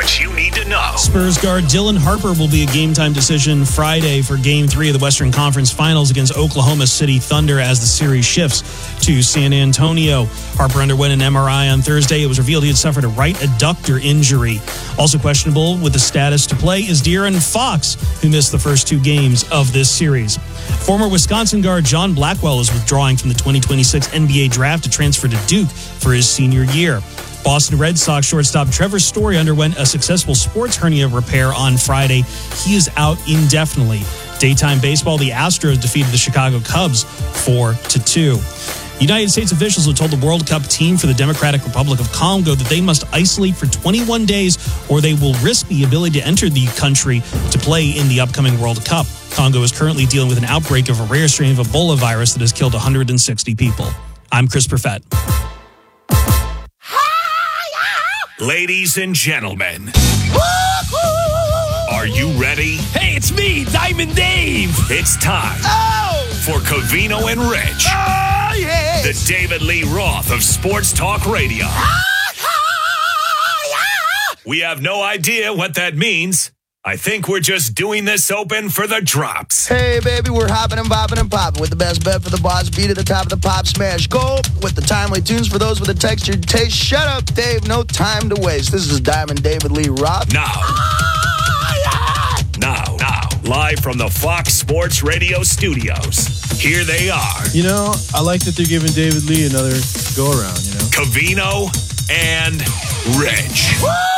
what you need to know. Spurs guard Dylan Harper will be a game-time decision Friday for Game 3 of the Western Conference Finals against Oklahoma City Thunder as the series shifts to San Antonio. Harper underwent an MRI on Thursday. It was revealed he had suffered a right adductor injury. Also questionable with the status to play is De'Aaron Fox, who missed the first 2 games of this series. Former Wisconsin guard John Blackwell is withdrawing from the 2026 NBA draft to transfer to Duke for his senior year. Boston Red Sox shortstop Trevor Story underwent a successful sports hernia repair on Friday. He is out indefinitely. Daytime baseball, the Astros defeated the Chicago Cubs 4-2. United States officials have told the World Cup team for the Democratic Republic of Congo that they must isolate for 21 days or they will risk the ability to enter the country to play in the upcoming World Cup. Congo is currently dealing with an outbreak of a rare strain of Ebola virus that has killed 160 people. I'm Chris Perfett. Ladies and gentlemen, are you ready? Hey, it's me, Diamond Dave. It's time for Covino and Rich. Oh, yes. The David Lee Roth of Sports Talk Radio. We have no idea what that means. I think we're just doing this open for the drops. Hey, baby, we're hopping and bopping and popping with the best bet for the boss beat at the top of the pop smash. Go with the timely tunes for those with a textured taste. Shut up, Dave. No time to waste. This is Diamond David Lee Roth. Now, live from the Fox Sports Radio studios. Here they are. You know, I like that they're giving David Lee another go-around, you know? Covino and Rich.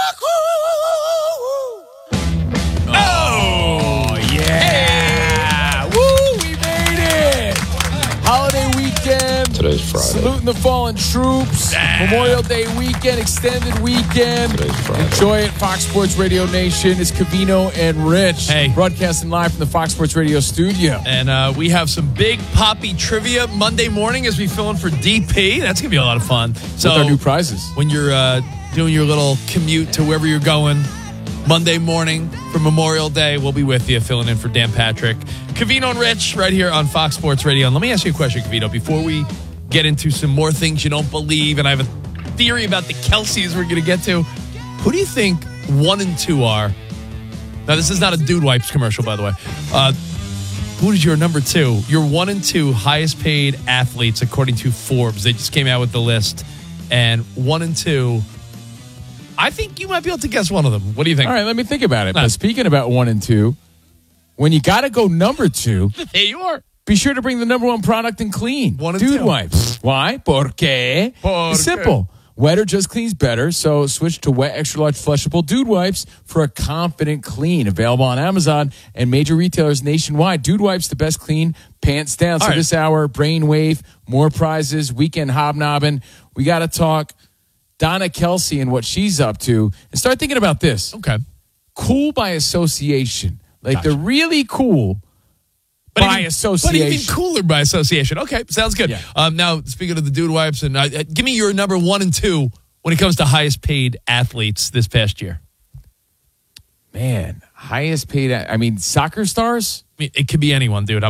Oh, yeah. Woo, we made it. Holiday weekend. Today's Friday. Saluting the fallen troops. Memorial Day weekend, extended weekend. Today's Friday. Enjoy it, Fox Sports Radio Nation. It's Covino and Rich. Hey. Broadcasting live from the Fox Sports Radio studio. And we have some big Poppy trivia Monday morning as we fill in for DP. That's going to be a lot of fun. So With our new prizes. when you're doing your little commute to wherever you're going, Monday morning for Memorial Day, we'll be with you filling in for Dan Patrick. Covino and Rich right here on Fox Sports Radio. And let me ask you a question, Covino, before we get into some more things you don't believe, and I have a theory about the Kelseys we're going to get to. Who do you think 1 and 2 are? Now, this is not a Dude Wipes commercial, by the way. Who is your number 2? Your 1 and 2 highest paid athletes, according to Forbes. They just came out with the list. And 1 and 2... I think you might be able to guess one of them. What do you think? All right, let me think about it. But speaking about 1 and 2, when you got to go number 2, There you are. be sure to bring the number 1 product and clean. 1 and Dude 2. Wipes. Why? Porque it's simple. Wetter just cleans better, so switch to wet extra large flushable Dude Wipes for a confident clean. Available on Amazon and major retailers nationwide. Dude Wipes, the best clean, pants down. So right. this hour, brainwave, more prizes, weekend hobnobbing. We got to talk Donna Kelsey and what she's up to, and start thinking about this. Okay. Cool by association. Like Gotcha. they're really cool by association. But even cooler by association. Okay, sounds good. Yeah. Now, speaking of the Dude Wipes, and give me your number 1 and 2 when it comes to highest paid athletes this past year. Man, highest paid. I mean, soccer stars? I mean, it could be anyone, dude.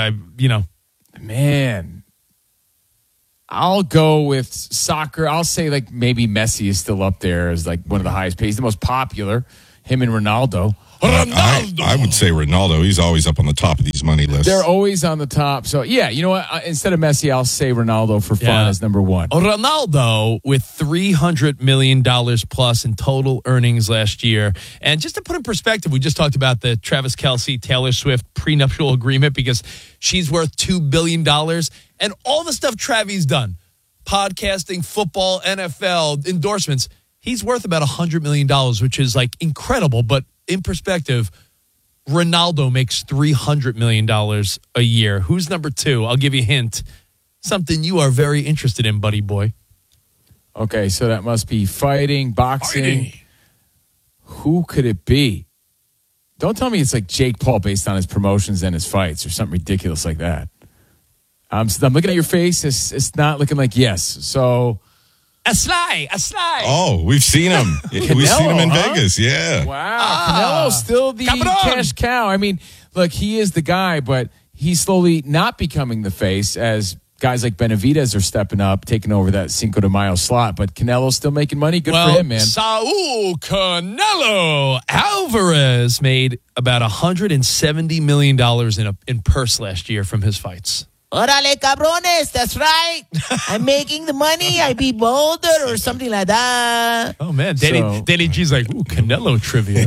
Man. I'll go with soccer. I'll say like maybe Messi is still up there as like one of the highest paid. He's the most popular. Him and Ronaldo. I would say Ronaldo. He's always up on the top of these money lists. They're always on the top. So, yeah, you know what? Instead of Messi, I'll say Ronaldo for fun as number 1. Ronaldo with $300 million plus in total earnings last year. And just to put in perspective, we just talked about the Travis Kelce, Taylor Swift prenuptial agreement because she's worth $2 billion. And all the stuff Travis done, podcasting, football, NFL, endorsements, he's worth about $100 million, which is like incredible. But in perspective, Ronaldo makes $300 million a year. Who's number 2? I'll give you a hint. Something you are very interested in, buddy boy. Okay, so that must be fighting, boxing. Who could it be? Don't tell me it's like Jake Paul based on his promotions and his fights or something ridiculous like that. I'm looking at your face. It's not looking like yes. So A Sly. Oh, we've seen him. We've seen him in Vegas. Yeah. wow, Canelo's still the cash cow. I mean, look, he is the guy, but he's slowly not becoming the face as guys like Benavidez are stepping up, taking over that Cinco de Mayo slot. But Canelo's still making money. Good for him, man. Saul Canelo Alvarez made about $170 million in purse last year from his fights. Orale, cabrones, that's right. I'm making the money. I be bolder or something like that. Oh, man. Danny G's like, ooh, Canelo trivia.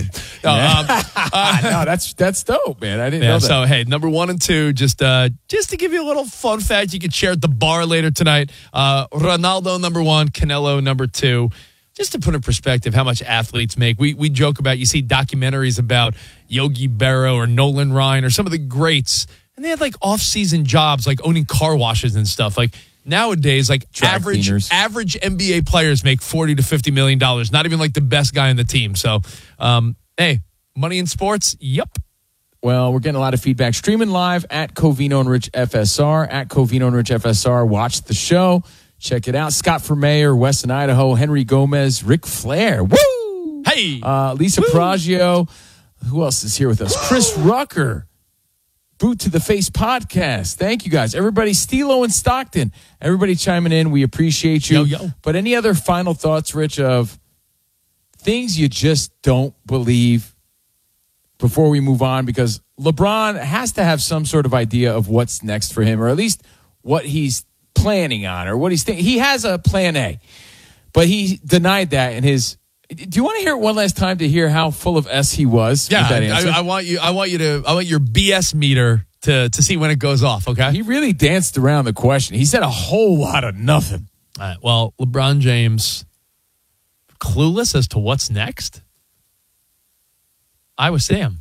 No, that's dope, man. I didn't know that. So, hey, number 1 and 2, just to give you a little fun fact you can share at the bar later tonight. Ronaldo, number 1, Canelo, number 2. Just to put in perspective how much athletes make. We joke about, you see documentaries about Yogi Berra or Nolan Ryan or some of the greats. And they had like off-season jobs, like owning car washes and stuff. Like nowadays, like average NBA players make $40 to $50 million. Not even like the best guy on the team. So, hey, money in sports. Yep. Well, we're getting a lot of feedback. Streaming live at Covino and Rich FSR. At Covino and Rich FSR. Watch the show. Check it out. Scott for Mayor, Weston, Idaho. Henry Gomez, Ric Flair. Woo! Hey! Lisa Praggio. Who else is here with us? Chris Rucker. Boot to the Face podcast. Thank you guys. Everybody, Stilo and Stockton. Everybody chiming in. We appreciate you. Yo. But any other final thoughts, Rich, of things you just don't believe before we move on? Because LeBron has to have some sort of idea of what's next for him, or at least what he's planning on, or what he's thinking. He has a plan A, but he denied that in his. Do you want to hear it one last time to hear how full of S he was? Yeah, with that answer? I want your BS meter to see when it goes off. Okay. He really danced around the question. He said a whole lot of nothing. All right. Well, LeBron James, clueless as to what's next. Iowa Sam.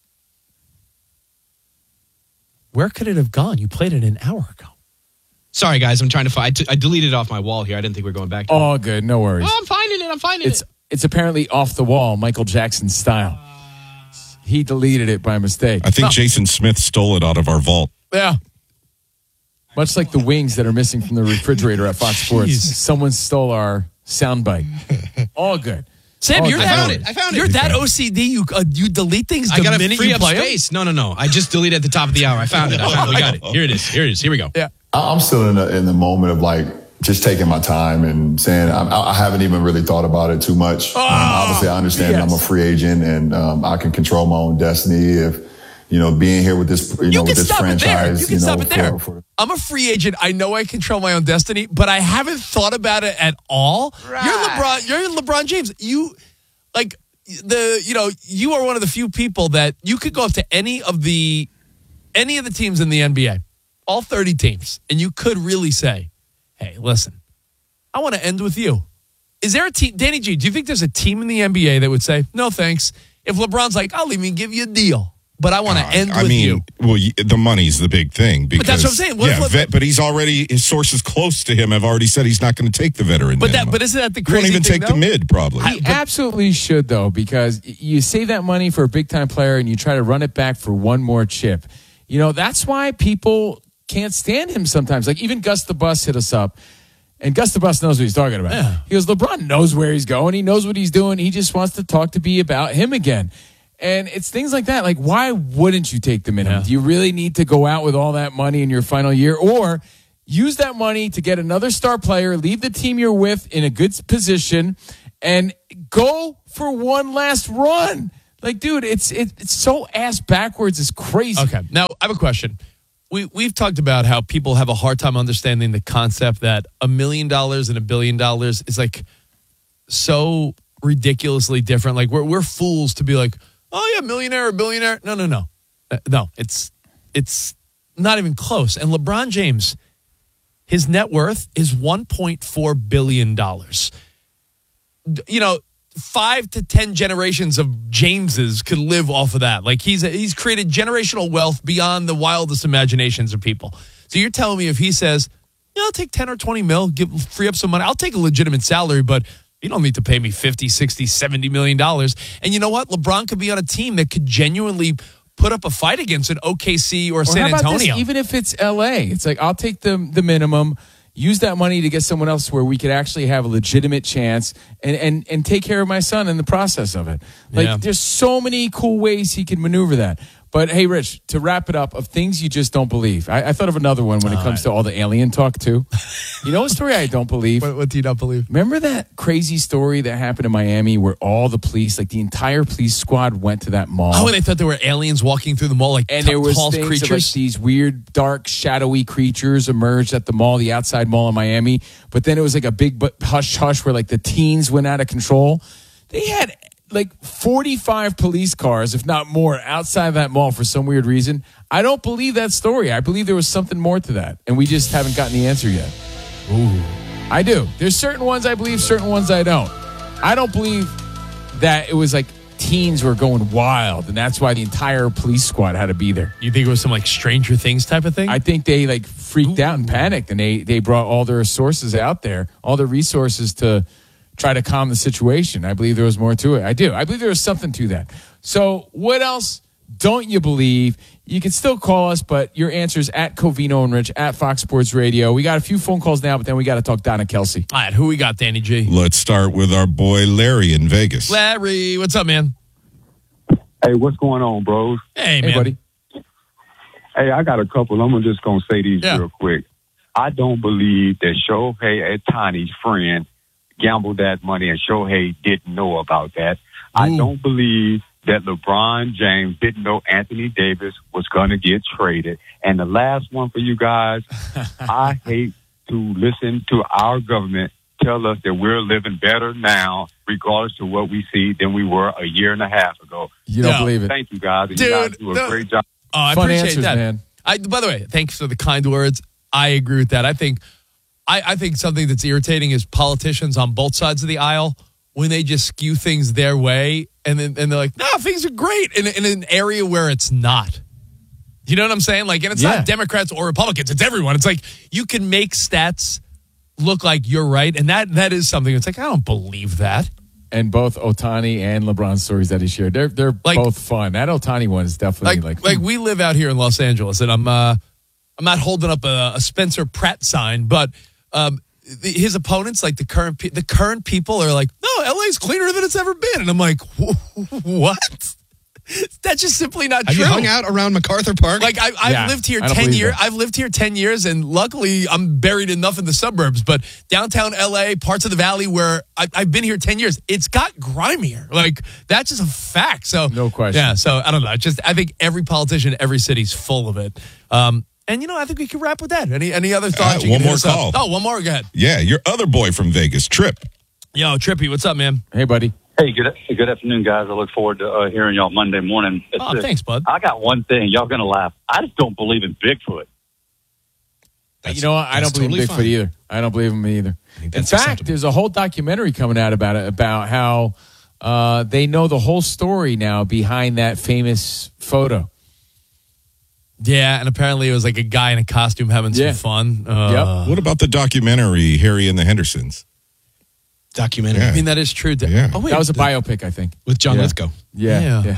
Where could it have gone? You played it an hour ago. Sorry, guys. I'm trying to find. I deleted it off my wall here. I didn't think we were going back to it. Oh, good. No worries. Oh, I'm finding it. It's apparently off the wall, Michael Jackson style. He deleted it by mistake. I think Jason Smith stole it out of our vault. Yeah. Much like the wings that are missing from the refrigerator at Fox Sports. Someone stole our soundbite. All good. Sam, I found it. You're that OCD. You delete things the I got to minute free you up play space. No. I just deleted at the top of the hour. I found it. We got it. Here it is. Here we go. Yeah. I'm still in the moment of like just taking my time and saying I haven't even really thought about it too much. Obviously, I understand I'm a free agent and I can control my own destiny. If being here with this with this franchise, you can stop it there. I'm a free agent. I know I control my own destiny, but I haven't thought about it at all. Right. You're LeBron James. You are one of the few people that you could go up to any of the teams in the NBA, all 30 teams, and you could really say, hey, listen, I want to end with you. Is there a team, Danny G, do you think there's a team in the NBA that would say, no thanks, if LeBron's like, I'll even give you a deal, but I want to end with you? Well, the money's the big thing. Because, but that's what I'm saying. But he's already, his sources close to him have already said he's not going to take the veteran. But isn't that the crazy thing? He won't even take the mid, probably. He absolutely should, though, because you save that money for a big-time player and you try to run it back for one more chip. That's why people can't stand him sometimes. Like even Gus the Bus hit us up, and Gus the Bus knows what he's talking about. Yeah. He goes, LeBron knows where he's going. He knows what he's doing. He just wants to talk to be about him again. And it's things like that. Like, why wouldn't you take the minimum? Yeah. Do you really need to go out with all that money in your final year? Or use that money to get another star player, leave the team you're with in a good position, and go for one last run. Like, dude, it's so ass backwards. It's crazy. Okay. Now, I have a question. We've talked about how people have a hard time understanding the concept that $1 million and $1 billion is like so ridiculously different. Like we're fools to be like, oh yeah, millionaire or billionaire. No. No, it's not even close. And LeBron James, his net worth is $1.4 billion. 5 to 10 generations of Jameses could live off of that. Like he's created generational wealth beyond the wildest imaginations of people. So you're telling me if he says, I'll take 10 or 20 mil, free up some money, I'll take a legitimate salary, but you don't need to pay me 50, 60, 70 million dollars. And you know what? LeBron could be on a team that could genuinely put up a fight against an OKC or San Antonio. Even if it's LA, it's like I'll take the minimum. Use that money to get someone else where we could actually have a legitimate chance and take care of my son in the process of it. Like, there's so many cool ways he can maneuver that. But hey, Rich, to wrap it up, of things you just don't believe. I thought of another one when it comes to all the alien talk, too. You know a story I don't believe? What do you not believe? Remember that crazy story that happened in Miami where all the police, like the entire police squad went to that mall? Oh, and they thought there were aliens walking through the mall, like and there was tall things creatures. of, like, these weird, dark, shadowy creatures emerged at the mall, the outside mall in Miami. But then it was like a big hush-hush where like the teens went out of control. They had like 45 police cars, if not more, outside that mall for some weird reason. I don't believe that story. I believe there was something more to that, and we just haven't gotten the answer yet. Ooh. I do. There's certain ones I believe, certain ones I don't. I don't believe that it was like teens were going wild, and that's why the entire police squad had to be there. You think it was some like Stranger Things type of thing? I think they like freaked out and panicked, and they brought all their sources out there, all their resources to try to calm the situation. I believe there was more to it. I do. I believe there was something to that. So what else don't you believe? You can still call us, but your answer's at Covino and Rich, at Fox Sports Radio. We got a few phone calls now, but then we got to talk Donna Kelsey. All right, who we got, Danny G? Let's start with our boy Larry in Vegas. Larry, what's up, man? Hey, what's going on, bros? Hey, man. Buddy. Hey, I got a couple. I'm just going to say these real quick. I don't believe that Shohei Ohtani's friend gambled that money and Shohei didn't know about that. I don't believe that LeBron James didn't know Anthony Davis was going to get traded. And the last one for you guys, I hate to listen to our government tell us that we're living better now, regardless of what we see, than we were a year and a half ago. You don't believe it. Thank you, guys. And Dude, you guys do a great job. Oh, I Fun appreciate answers, that. man. By the way, thanks for the kind words. I agree with that. I think something that's irritating is politicians on both sides of the aisle when they just skew things their way and they're like, no, things are great in an area where it's not. You know what I'm saying? Like, and it's not Democrats or Republicans. It's everyone. It's like you can make stats look like you're right. And that is something that's like, I don't believe that. And both Ohtani and LeBron stories that he shared, they're like, both fun. That Ohtani one is definitely like we live out here in Los Angeles, and I'm not holding up a Spencer Pratt sign, but his opponents, like the current people, are like, no, LA's cleaner than it's ever been, and I'm like, what? That's just simply not true. Have you hung out around MacArthur Park? Like I've lived here 10 years. I've lived here 10 years, and luckily I'm buried enough in the suburbs. But downtown LA, parts of the valley where I've been here 10 years, it's got grimier. Like that's just a fact. So no question. Yeah. So I don't know. I think every politician, every city's full of it. And I think we can wrap with that. Any other thoughts? One more call. Oh, one more. Go ahead. Yeah, your other boy from Vegas, Trip. Yo, Trippy, what's up, man? Hey, buddy. Hey, good afternoon, guys. I look forward to hearing y'all Monday morning. Thanks, bud. I got one thing. Y'all going to laugh. I just don't believe in Bigfoot. You know what? I don't believe in Bigfoot either. I don't believe him either. In fact, there's a whole documentary coming out about it, about how they know the whole story now behind that famous photo. Yeah, and apparently it was like a guy in a costume having some fun. What about the documentary, Harry and the Hendersons? Documentary. Yeah. I mean, that is true. Yeah. Oh, wait, that was a biopic, I think. With John Lithgow. Yeah.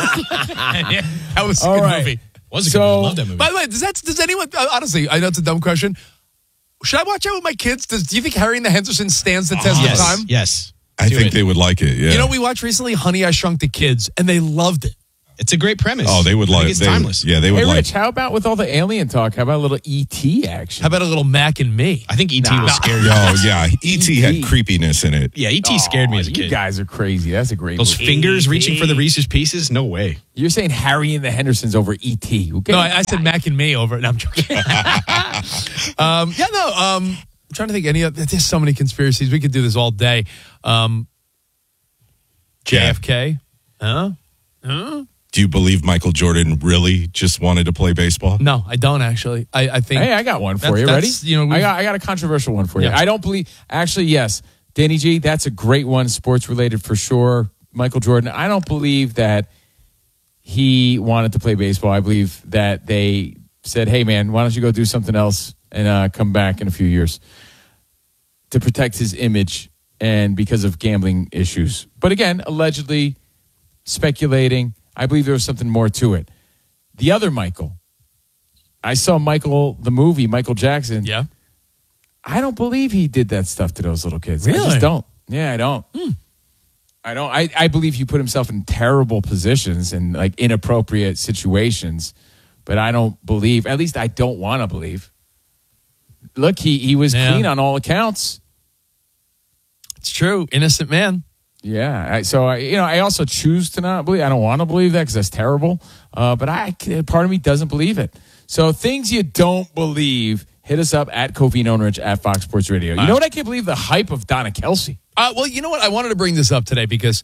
That was a All good right. movie. Was a good movie. Love that movie. By the way, does anyone, honestly, I know it's a dumb question. Should I watch out with my kids? Do you think Harry and the Hendersons stands the test of time? Yes. I think they would like it, yeah. You know, we watched recently Honey, I Shrunk the Kids, and they loved it. It's a great premise. Oh, they would like it. It's timeless. Yeah, they would Hey, like Rich, how about with all the alien talk, how about a little E.T. action? How about a little Mac and Me? I think E.T. was scary. Oh, yeah. E.T. had creepiness in it. Yeah, E.T. scared me as a kid. You guys are crazy. That's a great Those movie. fingers reaching for the Reese's Pieces? No way. You're saying Harry and the Hendersons over E.T. Okay. No, I said Mac and Me over it. No, I'm joking. I'm trying to think there's so many conspiracies. We could do this all day. JFK? Huh? Do you believe Michael Jordan really just wanted to play baseball? No, I don't actually. I think. Hey, I got one for you. Ready? I got a controversial one for you. Yeah. I don't believe. Actually, yes, Danny G. That's a great one, sports related for sure. Michael Jordan. I don't believe that he wanted to play baseball. I believe that they said, "Hey, man, why don't you go do something else and come back in a few years to protect his image and because of gambling issues." But again, allegedly speculating. I believe there was something more to it. The other Michael, I saw Michael, the movie, Michael Jackson. Yeah. I don't believe he did that stuff to those little kids. Really? I just don't. Yeah, I don't. I don't. I believe he put himself in terrible positions and like inappropriate situations, but I don't believe. At least I don't want to believe. Look, he was clean on all accounts. It's true, innocent man. Yeah. I also choose to not believe. I don't want to believe that because that's terrible. But part of me doesn't believe it. So things you don't believe. Hit us up at Covino and Rich at Fox Sports Radio. You know what? I can't believe the hype of Donna Kelsey. Well, you know what? I wanted to bring this up today because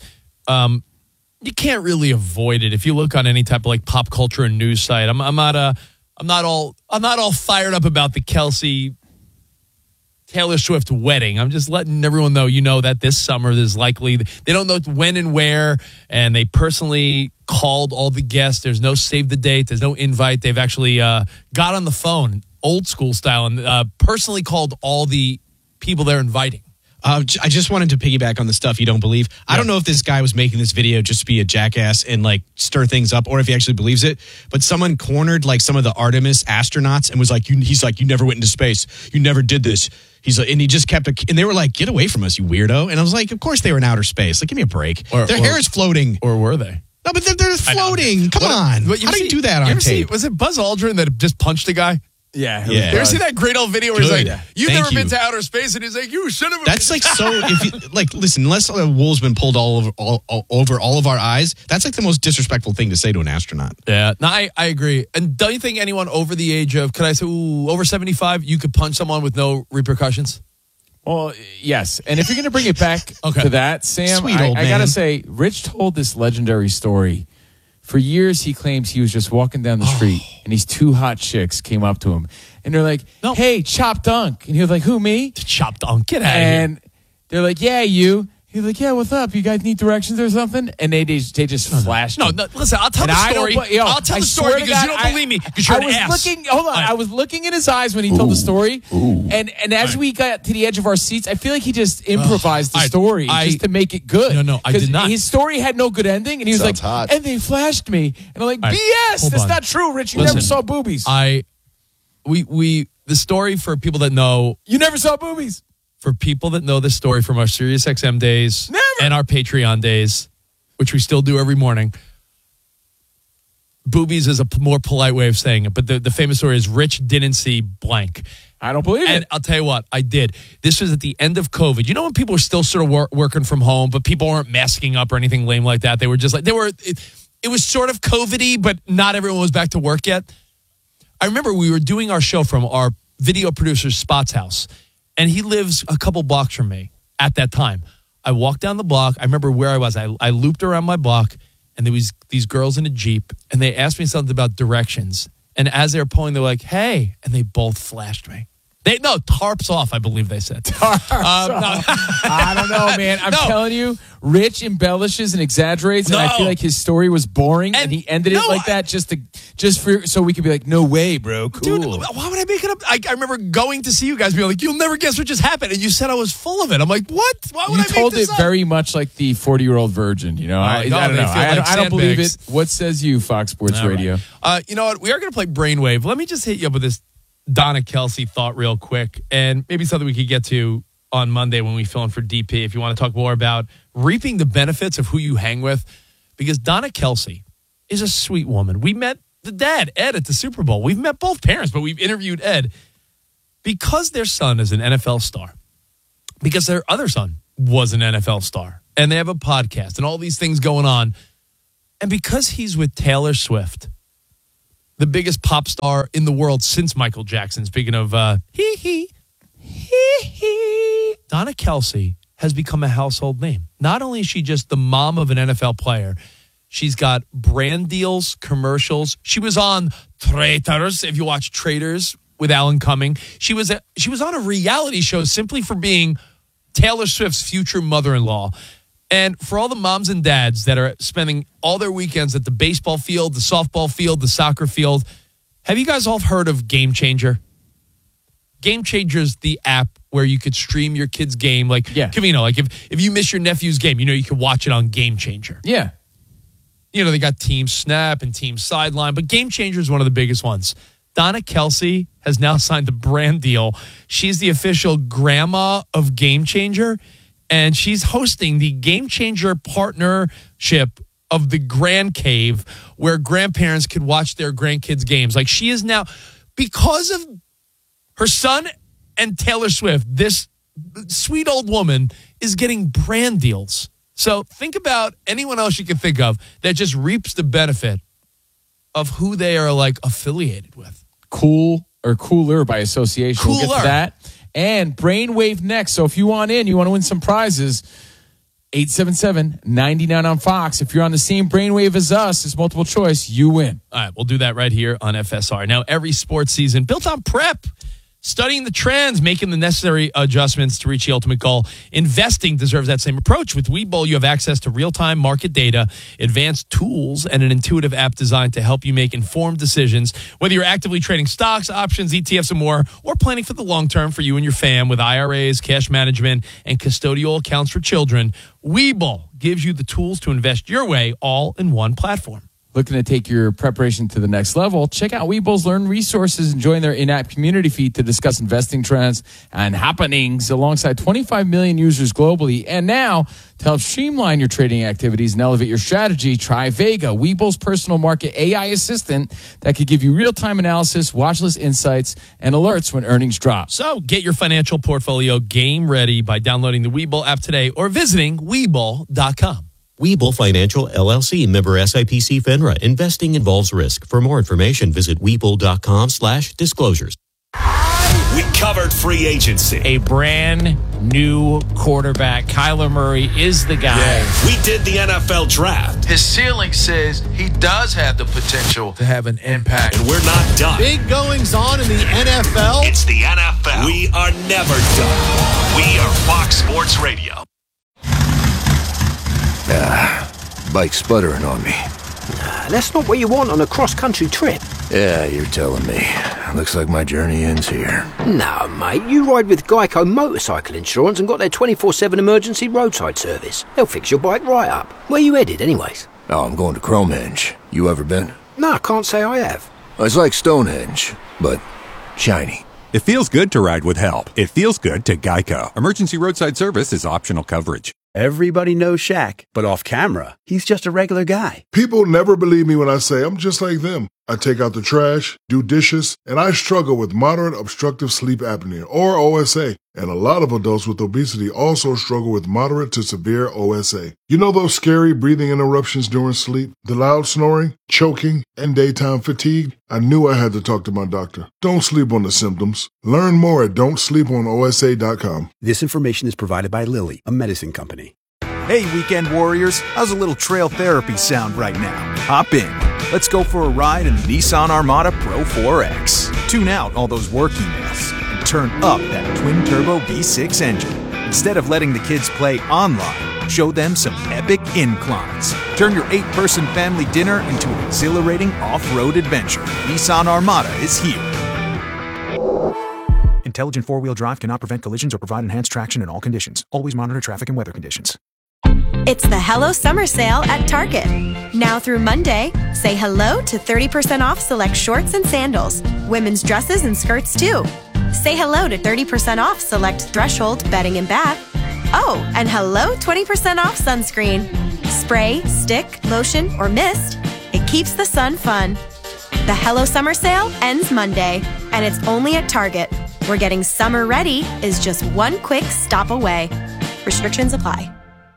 you can't really avoid it if you look on any type of like pop culture and news site. I'm not all fired up about the Kelsey Taylor Swift wedding. I'm just letting everyone know, that this summer there's likely they don't know when and where, and they personally called all the guests. There's no save the date. There's no invite. They've actually got on the phone, old school style, and personally called all the people they're inviting. I just wanted to piggyback on the stuff you don't believe. I don't know if this guy was making this video just to be a jackass and like stir things up, or if he actually believes it. But someone cornered like some of the Artemis astronauts and was like, he's like, you never went into space. You never did this. He's like, and he just kept, and they were like, get away from us, you weirdo. And I was like, of course they were in outer space. Like, give me a break. Their hair is floating. Or were they? No, but they're floating. Come on. How do you do that on tape? Was it Buzz Aldrin that just punched a guy? Yeah. You ever see that great old video where he's like, you've Thank never been to outer space? And he's like, you should have. That's like so, if you, like, listen, unless a wool's been pulled all over all of our eyes, that's like the most disrespectful thing to say to an astronaut. Yeah, no, I agree. And don't you think anyone over the age of, could I say, over 75, you could punch someone with no repercussions? Well, yes. And if you're going to bring it back to that, Sam, I got to say, Rich told this legendary story. For years, he claims he was just walking down the street, and these two hot chicks came up to him, and they're like, hey, Chop Dunk. And he was like, who, me? Chop Dunk, get out of here. And they're like, yeah, you. He was like, yeah, what's up? You guys need directions or something? And they just flashed him. No, listen, I'll tell the story. I'll tell the story because you don't believe me because you're an ass. I was looking in his eyes when he told the story. And as we got to the edge of our seats, I feel like he just improvised the story just to make it good. No, I did not. His story had no good ending. And he was like, and they flashed me. And I'm like, BS. That's not true, Rich. You never saw boobies. The story for people that know. You never saw boobies. For people that know this story from our SiriusXM days and our Patreon days, which we still do every morning, boobies is a more polite way of saying it. But the famous story is Rich didn't see blank. I don't believe it. And I'll tell you what, I did. This was at the end of COVID. You know when people were still sort of working from home, but people weren't masking up or anything lame like that. They were just like, it was sort of COVID-y, but not everyone was back to work yet. I remember we were doing our show from our video producer, Spot's house. And he lives a couple blocks from me at that time. I walked down the block. I remember where I was. I looped around my block, and there was these girls in a Jeep, and they asked me something about directions. And as they were pulling, they were like, hey. And they both flashed me. Tarps off, I believe they said. I don't know, man. I'm telling you, Rich embellishes and exaggerates, and I feel like his story was boring, and he ended it like that so we could be like, no way, bro, cool. Dude, why would I make it up? I remember going to see you guys, being like, you'll never guess what just happened, and you said I was full of it. I'm like, what? Why would I make this up? You told it very much like the 40-year-old virgin, you know? I don't know. I don't believe it. What says you, Fox Sports Radio? Right. You know what? We are going to play Brainwave. Let me just hit you up with this Donna Kelsey thought real quick, and maybe something we could get to on Monday when we fill in for DP if you want to talk more about reaping the benefits of who you hang with, because Donna Kelsey is a sweet woman. We met the dad, Ed, at the Super Bowl. We've met both parents, but we've interviewed Ed because their son is an NFL star, because their other son was an NFL star, and they have a podcast and all these things going on, and because he's with Taylor Swift, the biggest pop star in the world since Michael Jackson. Speaking of Donna Kelsey has become a household name. Not only is she just the mom of an NFL player, she's got brand deals, commercials. She was on Traitors, if you watch Traitors with Alan Cumming. She was on a reality show simply for being Taylor Swift's future mother-in-law. And for all the moms and dads that are spending all their weekends at the baseball field, the softball field, the soccer field, have you guys all heard of Game Changer? Game Changer is the app where you could stream your kid's game. Like, Covino, like if you miss your nephew's game, you can watch it on Game Changer. Yeah. They got Team Snap and Team Sideline, but Game Changer is one of the biggest ones. Donna Kelsey has now signed a brand deal. She's the official grandma of Game Changer. and she's hosting the Game Changer partnership of the Grand Cave, where grandparents could watch their grandkids' games. Like, she is now, because of her son and Taylor Swift, this sweet old woman is getting brand deals. So think about anyone else you can think of that just reaps the benefit of who they are like affiliated with. Cool or cooler by association. Cooler. We'll get to that. And Brainwave next. So if you want to win some prizes, 877-99 on Fox. If you're on the same brainwave as us, it's multiple choice, you win. All right, we'll do that right here on FSR. Now, every sports season built on prep, studying the trends, making the necessary adjustments to reach the ultimate goal. Investing deserves that same approach. With Webull, you have access to real-time market data, advanced tools, and an intuitive app designed to help you make informed decisions. Whether you're actively trading stocks, options, ETFs, and more, or planning for the long term for you and your fam with IRAs, cash management, and custodial accounts for children, Webull gives you the tools to invest your way all in one platform. Looking to take your preparation to the next level? Check out Webull's Learn Resources and join their in-app community feed to discuss investing trends and happenings alongside 25 million users globally. And now, to help streamline your trading activities and elevate your strategy, try Vega, Webull's personal market AI assistant that could give you real-time analysis, watchlist insights, and alerts when earnings drop. So get your financial portfolio game ready by downloading the Webull app today or visiting Webull.com. Webull Financial, LLC, member SIPC FINRA. Investing involves risk. For more information, visit Webull.com/disclosures. We covered free agency. A brand new quarterback. Kyler Murray is the guy. Yeah. We did the NFL draft. His ceiling says he does have the potential to have an impact. And we're not done. Big goings on in the NFL. It's the NFL. We are never done. We are Fox Sports Radio. Bike sputtering on me. That's not what you want on a cross-country trip. Yeah, you're telling me. Looks like my journey ends here. No, mate, you ride with Geico Motorcycle Insurance and got their 24/7 emergency roadside service. They'll fix your bike right up. Where you headed, anyways? Oh, I'm going to Cromehenge. You ever been? No, I can't say I have. It's like Stonehenge, but shiny. It feels good to ride with help. It feels good to Geico. Emergency roadside service is optional coverage. Everybody knows Shaq, but off camera, he's just a regular guy. People never believe me when I say I'm just like them. I take out the trash, do dishes, and I struggle with moderate obstructive sleep apnea, or OSA. And a lot of adults with obesity also struggle with moderate to severe OSA. You know those scary breathing interruptions during sleep, the loud snoring, choking, and daytime fatigue? I knew I had to talk to my doctor. Don't sleep on the symptoms. Learn more at don'tsleeponosa.com. This information is provided by Lilly, a medicine company. Hey, weekend warriors, how's a little trail therapy sound right now? Hop in. Let's go for a ride in the Nissan Armada Pro 4X. Tune out all those work emails and turn up that twin-turbo V6 engine. Instead of letting the kids play online, show them some epic inclines. Turn your 8-person family dinner into an exhilarating off-road adventure. Nissan Armada is here. Intelligent four-wheel drive cannot prevent collisions or provide enhanced traction in all conditions. Always monitor traffic and weather conditions. It's the Hello Summer Sale at Target. Now through Monday, say hello to 30% off select shorts and sandals. Women's dresses and skirts too. Say hello to 30% off select Threshold bedding and bath. Oh, and hello 20% off sunscreen. Spray, stick, lotion, or mist. It keeps the sun fun. The Hello Summer Sale ends Monday, and it's only at Target, where getting summer ready is just one quick stop away. Restrictions apply.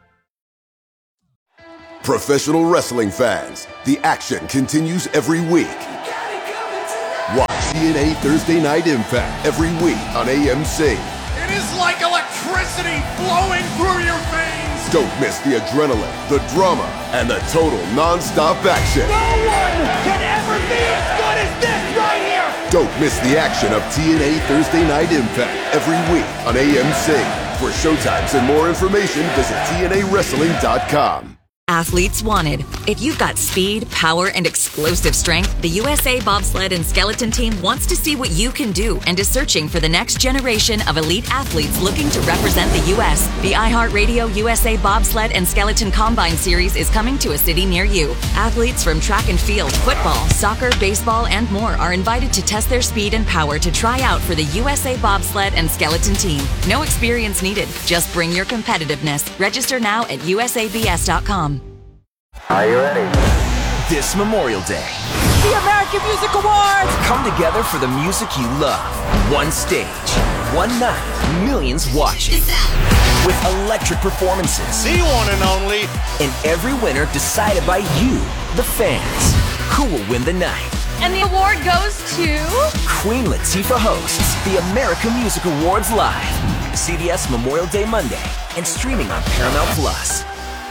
Professional wrestling fans, the action continues every week. Watch TNA Thursday Night Impact every week on AMC. It is like electricity flowing through your veins. Don't miss the adrenaline, the drama, and the total non-stop action. No one can ever be as good as this right here. Don't miss the action of TNA Thursday Night Impact every week on AMC. For showtimes and more information, visit TNAWrestling.com. Athletes wanted. If you've got speed, power, and explosive strength, the USA Bobsled and Skeleton Team wants to see what you can do and is searching for the next generation of elite athletes looking to represent the U.S. The iHeartRadio USA Bobsled and Skeleton Combine Series is coming to a city near you. Athletes from track and field, football, soccer, baseball, and more are invited to test their speed and power to try out for the USA Bobsled and Skeleton Team. No experience needed. Just bring your competitiveness. Register now at usabs.com. Are you ready? This Memorial Day, The American Music Awards! come together for the music you love. One stage, one night, millions watching. With electric performances. The one and only. And every winner decided by you, the fans. Who will win the night? And the award goes to... Queen Latifah hosts the American Music Awards live. CBS Memorial Day Monday and streaming on Paramount Plus.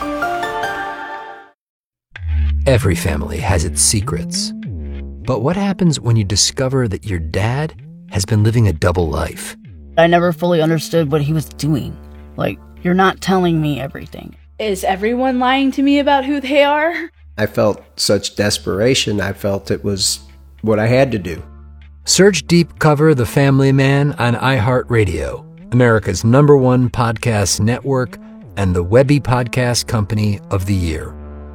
Every family has its secrets. But what happens when you discover that your dad has been living a double life? I never fully understood what he was doing. Like, you're not telling me everything. Is everyone lying to me about who they are? I felt such desperation. I felt it was what I had to do. Search Deep Cover The Family Man on iHeartRadio, America's #1 podcast network and the Webby Podcast Company of the Year.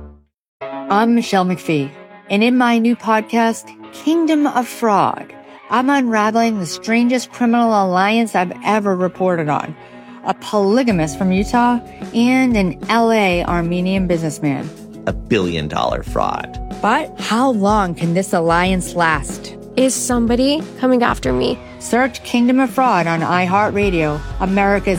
I'm Michelle McPhee, and in my new podcast, Kingdom of Fraud, I'm unraveling the strangest criminal alliance I've ever reported on. A polygamist from Utah and an LA Armenian businessman. $1 billion fraud. But how long can this alliance last? Is somebody coming after me? Search Kingdom of Fraud on iHeartRadio, America's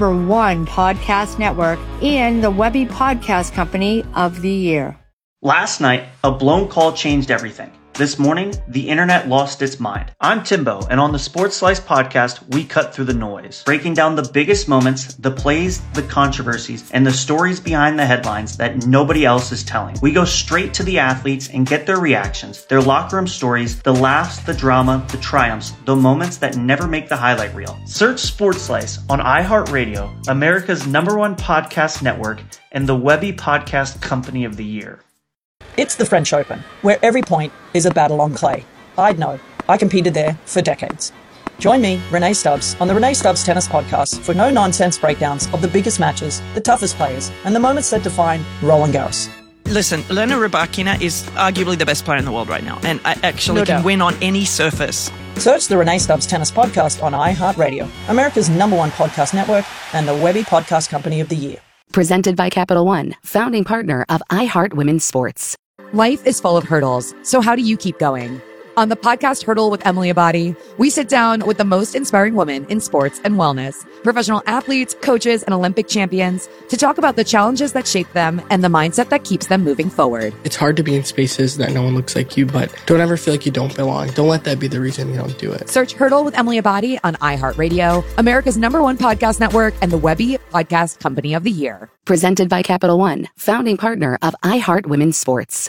#1 podcast network, and the Webby Podcast Company of the Year. Last night, a blown call changed everything. This morning, the internet lost its mind. I'm Timbo, and on the Sports Slice podcast, we cut through the noise, breaking down the biggest moments, the plays, the controversies, and the stories behind the headlines that nobody else is telling. We go straight to the athletes and get their reactions, their locker room stories, the laughs, the drama, the triumphs, the moments that never make the highlight reel. Search Sports Slice on iHeartRadio, America's #1 podcast network, and the Webby Podcast Company of the Year. It's the French Open, where every point is a battle on clay. I'd know. I competed there for decades. Join me, Renee Stubbs, on the Renee Stubbs Tennis Podcast for no-nonsense breakdowns of the biggest matches, the toughest players, and the moments that define Roland Garros. Listen, Elena Rybakina is arguably the best player in the world right now, and I actually can win on any surface. Search the Renee Stubbs Tennis Podcast on iHeartRadio, America's #1 podcast network, and the Webby Podcast Company of the Year. Presented by Capital One, founding partner of iHeart Women's Sports. Life is full of hurdles, so how do you keep going? On the podcast Hurdle with Emily Abadi, we sit down with the most inspiring women in sports and wellness, professional athletes, coaches, and Olympic champions to talk about the challenges that shape them and the mindset that keeps them moving forward. It's hard to be in spaces that no one looks like you, but don't ever feel like you don't belong. Don't let that be the reason you don't do it. Search Hurdle with Emily Abadi on iHeartRadio, America's #1 podcast network, and the Webby Podcast Company of the Year. Presented by Capital One, founding partner of iHeart Women's Sports.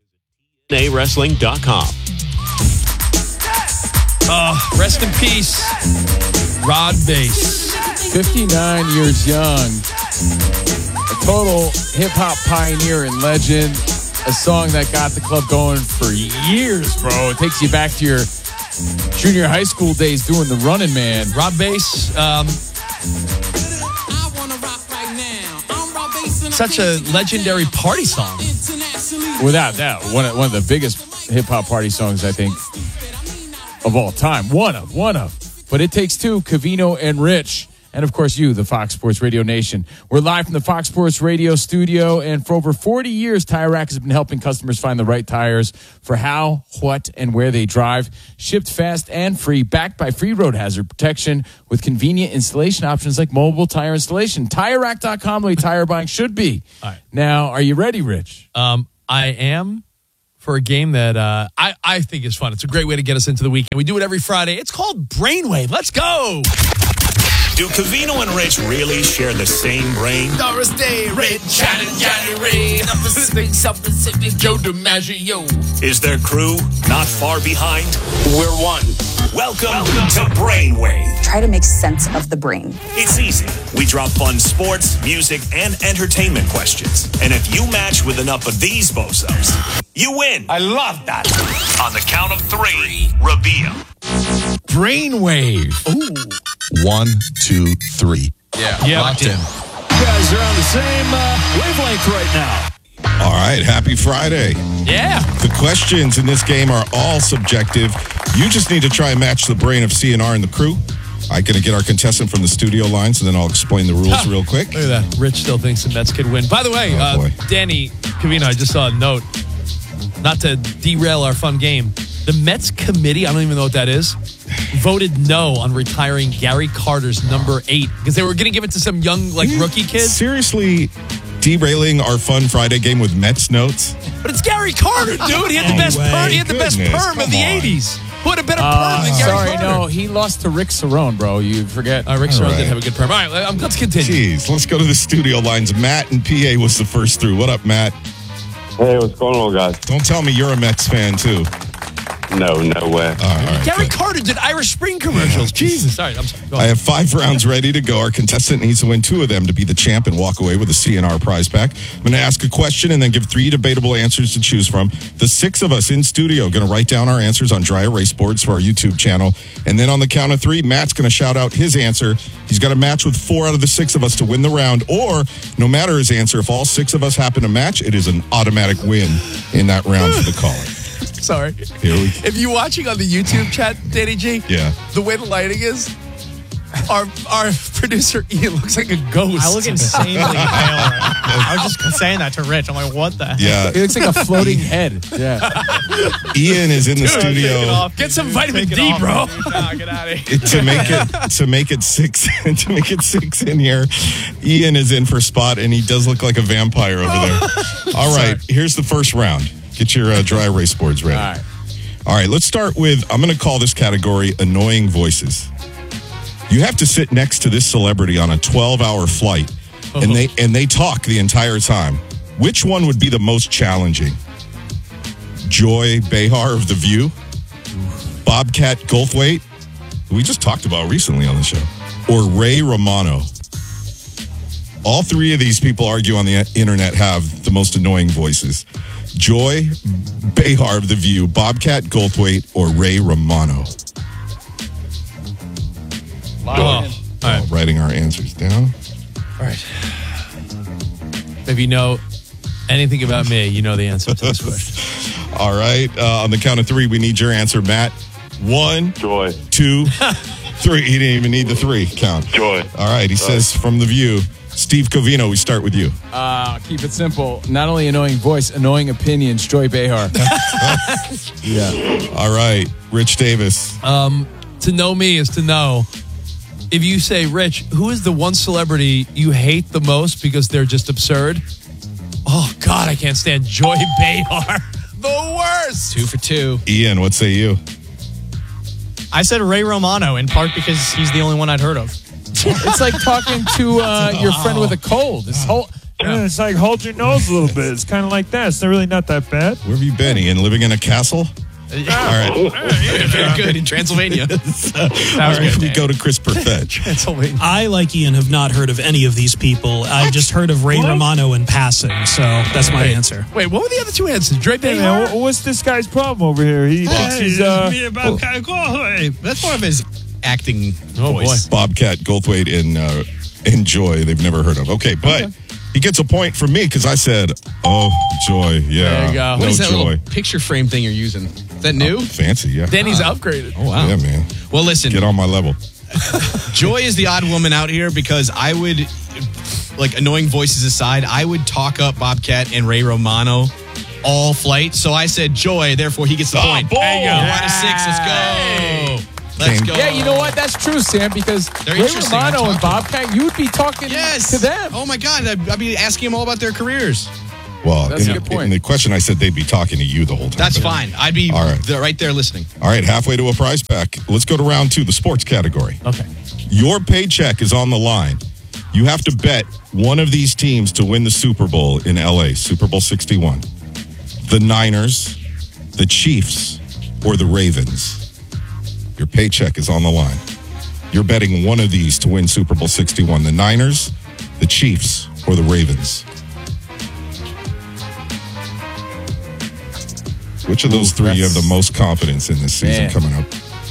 TNAWrestling.com. Rest in peace, Rod Bass. 59 years young. A total hip-hop pioneer and legend. A song that got the club going for years, bro. It takes you back to your junior high school days doing the Running Man. Rod Bass, such a legendary party song. Without doubt, one of the biggest hip-hop party songs, I think, of all time. One of. But it takes two, Covino and Rich. And, of course, you, the Fox Sports Radio Nation. We're live from the Fox Sports Radio studio. And for over 40 years, Tire Rack has been helping customers find the right tires for how, what, and where they drive. Shipped fast and free, backed by free road hazard protection with convenient installation options like mobile tire installation. TireRack.com, the way tire buying should be. All right. Now, are you ready, Rich? I am. For a game that I think is fun. It's a great way to get us into the weekend. We do it every Friday. It's called Brainwave. Let's go. Do Covino and Rich really share the same brain? Doris Day, Red, Johnny Ray, something, Joe DiMaggio. Is their crew not far behind? We're one. Welcome to Brainwave. Try to make sense of the brain. It's easy. We drop fun sports, music, and entertainment questions. And if you match with enough of these bozos, you win. I love that. On the count of 3, reveal. Brainwave. Ooh. 1, 2, 3. Yeah. Locked in. You guys are on the same wavelength right now. All right, happy Friday. Yeah. The questions in this game are all subjective. You just need to try and match the brain of CNR and the crew. I'm going to get our contestant from the studio lines, and then I'll explain the rules real quick. Look at that. Rich still thinks the Mets could win. By the way, Danny Cavino, I just saw a note, not to derail our fun game. The Mets committee, I don't even know what that is, voted no on retiring Gary Carter's number 8 because they were going to give it to some young, rookie kid. Seriously, derailing our fun Friday game with Mets notes? But it's Gary Carter, dude. He had the best perm. He had the best perm of the 80s. Who had a better perm than Gary Carter? No, he lost to Rick Cerrone, bro. You forget. Rick Cerrone did have a good perm. All right, let's continue. Jeez, let's go to the studio lines. Matt and PA was the first through. What up, Matt? Hey, what's going on, guys? Don't tell me you're a Mets fan, too. No way. All right, Gary Carter did Irish Spring commercials. Jesus. All right, I'm sorry. Go I ahead. have 5 rounds ready to go. Our contestant needs to win 2 of them to be the champ and walk away with a CNR prize pack. I'm going to ask a question and then give 3 debatable answers to choose from. The 6 of us in studio are going to write down our answers on dry erase boards for our YouTube channel. And then on the count of 3, Matt's going to shout out his answer. He's got to match with 4 out of the 6 of us to win the round. Or, no matter his answer, if all 6 of us happen to match, it is an automatic win in that round for the caller. Sorry. Here we go. If you're watching on the YouTube chat, Danny G, the way the lighting is, our producer Ian looks like a ghost. I look insanely pale right now. I was just saying that to Rich. I'm like, what the heck? Yeah. He looks like a floating head. Yeah. Ian is in the studio. Get some vitamin D, bro. Get out of here. To make it 6 in here, Ian is in for spot, and he does look like a vampire over there. All right, here's the first round. Get your dry erase boards ready. All right, let's start with, I'm going to call this category annoying voices. You have to sit next to this celebrity on a 12-hour flight, and they talk the entire time. Which one would be the most challenging? Joy Behar of The View? Bobcat Goldthwait, who we just talked about recently on the show, or Ray Romano? All 3 of these people argue on the internet have the most annoying voices. Joy Behar of The View, Bobcat Goldthwait, or Ray Romano? All right. Writing our answers down. All right. If you know anything about me, you know the answer to this question. All right. On the count of 3, we need your answer, Matt. 1, Joy. 2, 3. He didn't even need the 3 count. Joy. All right. He says from The View. Steve Covino, we start with you. Keep it simple. Not only annoying voice, annoying opinions. Joy Behar. Yeah. All right. Rich Davis. To know me is to know. If you say, Rich, who is the one celebrity you hate the most because they're just absurd? Oh, God, I can't stand Joy Behar. The worst. 2 for 2. Ian, what say you? I said Ray Romano, in part because he's the only one I'd heard of. It's like talking to your friend with a cold. It's like, hold your nose a little bit. It's kind of like that. It's really not that bad. Where have you been, Ian? Living in a castle? All right. Very good in Transylvania. We go to Chris Perfett. Transylvania. I, like Ian, have not heard of any of these people. I've just heard of Ray Romano in passing, so that's my answer. Wait, what were the other 2 answers? Joy Behar? What's this guy's problem over here? He thinks he's That's one of his acting voice. Bobcat Goldthwait and Joy, they've never heard of. Okay, but he gets a point from me because I said, Joy. Yeah. There you go. What is that Joy. little picture frame thing you're using? Is that new? Fancy, yeah. Danny's upgraded. Oh, wow. Yeah, man. Well, listen. Get on my level. Joy is the odd woman out here because I would, annoying voices aside, I would talk up Bobcat and Ray Romano all flight. So I said Joy, therefore he gets the point. Boy. There you go. 1 out of 6. Let's go. Let's go. Yeah, you know what? That's true, Sam, because They're Ray interesting. Romano and Bobcat, you would be talking to them. Oh, my God. I'd be asking them all about their careers. Well, That's a good point. in the question, I said they'd be talking to you the whole time. That's fine. I'd be right there listening. All right, halfway to a prize pack. Let's go to round 2, the sports category. Okay. Your paycheck is on the line. You have to bet one of these teams to win the Super Bowl in LA, Super Bowl 61. The Niners, the Chiefs, or the Ravens. Your paycheck is on the line. You're betting one of these to win Super Bowl 61. The Niners, the Chiefs, or the Ravens. Which of those three you have the most confidence in this season coming up?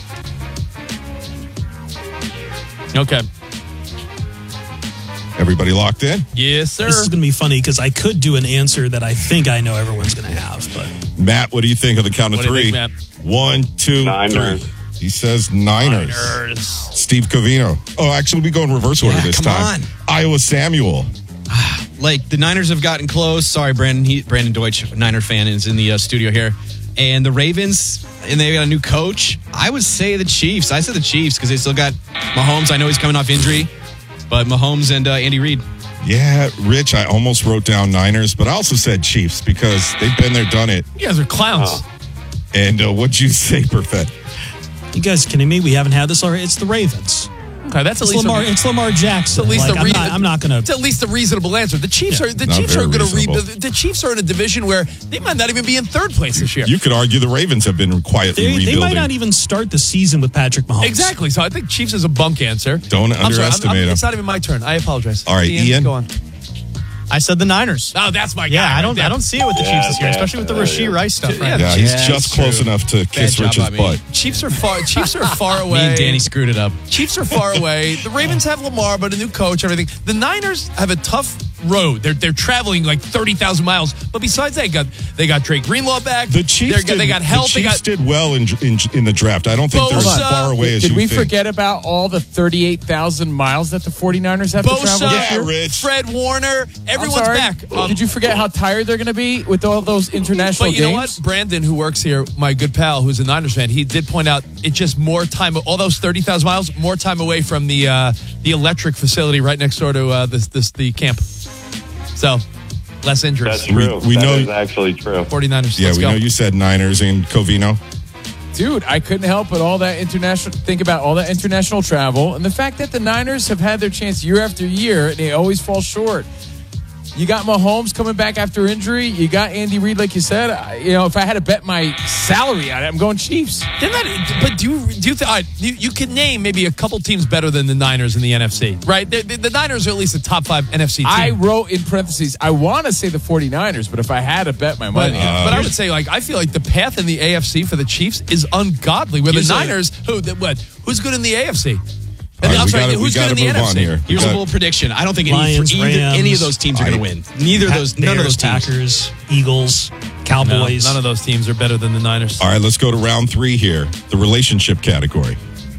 Okay. Everybody locked in? Yes, sir. This is going to be funny because I could do an answer that I think I know everyone's going to have. But Matt, what do you think of the count of What do you three? think, Matt? 1, 2, Niners. 3. He says Niners. Steve Covino. Oh, actually, we go in reverse order this come time. on. Iowa Samuel. Like, the Niners have gotten close. Sorry, Brandon Deutsch, Niner fan, is in the studio here. And the Ravens, and they got a new coach. I would say the Chiefs. I said the Chiefs because they still got Mahomes. I know he's coming off injury, but Mahomes and Andy Reid. Yeah, Rich, I almost wrote down Niners, but I also said Chiefs because they've been there, done it. You guys are clowns. And what'd you say, Perfect? you guys kidding me? We haven't had this already. It's the Ravens. Okay, that's at It's least Lamar. It's Lamar Jackson. At least I'm not going It's at least a reasonable answer. The Chiefs are going to the Chiefs are in a division where they might not even be in third place this year. You could argue the Ravens have been quietly rebuilding. They might not even start the season with Patrick Mahomes. Exactly. So I think Chiefs is a bunk answer. Don't underestimate him. It's not even my turn. I apologize. All right, Ian. Go on. I said the Niners. Oh, that's my guy. Yeah, I don't see it with the Chiefs this year, especially with the Rashee Rice stuff. Right Yeah, he's just close enough to kiss Rich's butt. Chiefs are far away. Me and Danny screwed it up. Chiefs are far away. The Ravens have Lamar, but a new coach, everything. The Niners have a tough road. They're traveling like 30,000 miles. But besides that, they got Drake Greenlaw back. The Chiefs they got help. The Chiefs did well in the draft. I don't think they're as far away as you think. Did we forget about all the 38,000 miles that the 49ers have to travel this year? Rich. Fred Warner, everyone's back. Did you forget how tired they're going to be with all those international games? But you know games? what? Brandon, who works here, my good pal, who's a Niners fan, he did point out it's just more time, all those 30,000 miles, more time away from the electric facility right next door to the camp. So, less injuries. That's true. We know is actually true. 49ers. Yeah, let's go. know you said Niners and Covino. Dude, I couldn't help but think about all that international travel and the fact that the Niners have had their chance year after year and they always fall short. You got Mahomes coming back after injury. You got Andy Reid, like you said. If I had to bet my salary on it, I'm going Chiefs. But you can name maybe a couple teams better than the Niners in the NFC, right? The Niners are at least a top 5 NFC team. I wrote in parentheses, I want to say the 49ers, but if I had to bet my money. But I would say, I feel like the path in the AFC for the Chiefs is ungodly. Where the Niners, who's good in the AFC? Right, who's good in the NFC? Here. Here's a bold prediction. I don't think Lions, any of those teams are going to win. None of those teams. Packers, Eagles, Cowboys. No, none of those teams are better than the Niners. All right, let's go to round 3 here. The relationship category.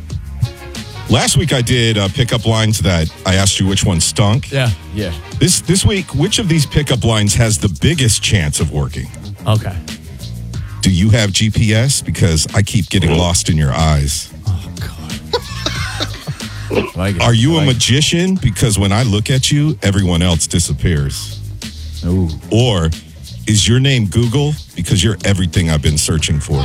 Last week I did pickup lines that I asked you which one stunk. Yeah. This week, which of these pickup lines has the biggest chance of working? Okay. Do you have GPS? Because I keep getting lost in your eyes. Are you a magician? Because when I look at you, everyone else disappears. Ooh. Or is your name Google? Because you're everything I've been searching for.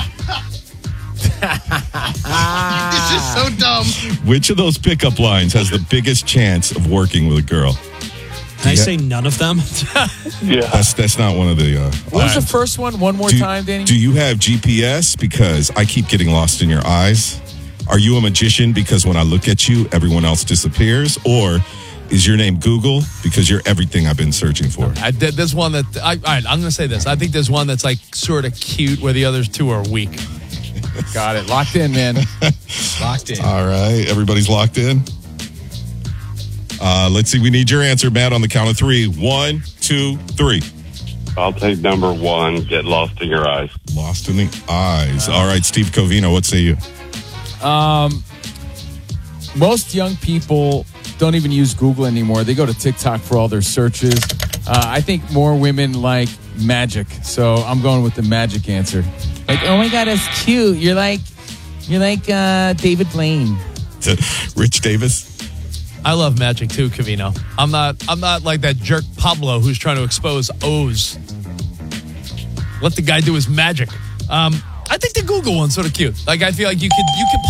This is so dumb. Which of those pickup lines has the biggest chance of working with a girl? Can I say none of them? Yeah. That's not one of the... what was the first one? One more time, Danny? Do you have GPS? Because I keep getting lost in your eyes. Are you a magician? Because when I look at you, everyone else disappears. Or is your name Google? Because you're everything I've been searching for. There's one that... all right, I'm going to say this. I think there's one that's sort of cute where the other two are weak. Got it. Locked in, man. Locked in. All right. Everybody's locked in. Let's see. We need your answer, Matt, on the count of 3. 1, 2, 3. I'll take number 1, get lost in your eyes. Lost in the eyes. All right, Steve Covino, what say you? Most young people don't even use Google anymore. They go to TikTok for all their searches. I think more women like magic, so I'm going with the magic answer. Oh my God, that's cute. You're like David Blaine. Rich Davis. I love magic too, Covino. I'm not like that jerk Pablo who's trying to expose O's. Let the guy do his magic. I think the Google one's sort of cute. I feel like you could